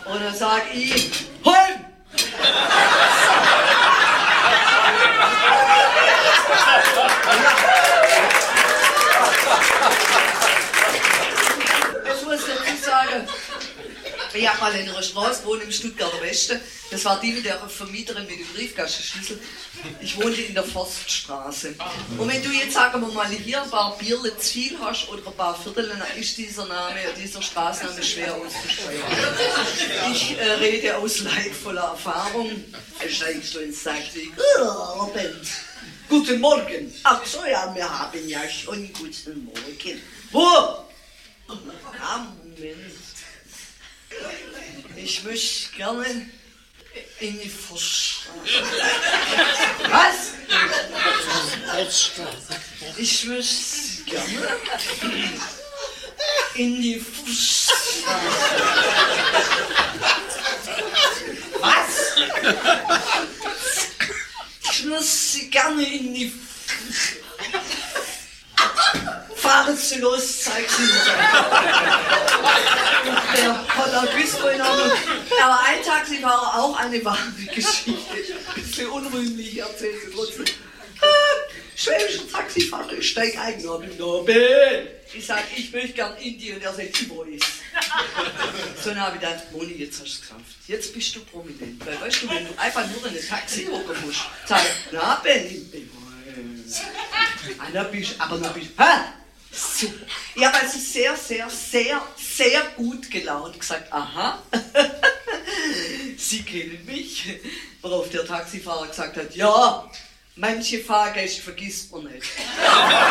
Und dann sag ich, Holm! Jetzt muss ich dazu sagen, ich habe mal in einer Straße gewohnt im Stuttgarter Westen. Das war die mit der Vermieterin mit dem Briefkastenschlüssel. Ich wohnte in der Forststraße. Und wenn du jetzt, sagen wir mal, hier ein paar Bierle zu viel hast oder ein paar Viertel, dann ist dieser Straßenname schwer auszusprechen. Ich rede aus leidvoller Erfahrung. Er steigt so ins Taxi. Guten Morgen. Ach so, ja, wir haben ja schon guten Morgen. Wo? Ah, Moment. Ich möchte gerne in die Forststraße. Was? Ich möchte gerne in die Forststraße. Was? Ich möchte gerne in die Fahren Sie los, zeig Sie mir. Der Polizist in Ordnung. Aber ein Taxifahrer, auch eine wahre Geschichte. Ein bisschen unrühmlich erzählt sie trotzdem. Schwäbischer Taxifahrer, ich steig ein. Ich sag, ich möchte gern in die und er sagt, wo ist. So, dann habe ich gedacht, Moni, jetzt hast du es geschafft. Jetzt bist du prominent. Weil weißt du, wenn du einfach nur in ein Taxi hocken musst, sag, na, Ben, aber dann bist du, super. Ich habe also sehr gut gelaunt gesagt, aha, Sie kennen mich. Worauf der Taxifahrer gesagt hat, ja, manche Fahrgäste vergisst man nicht.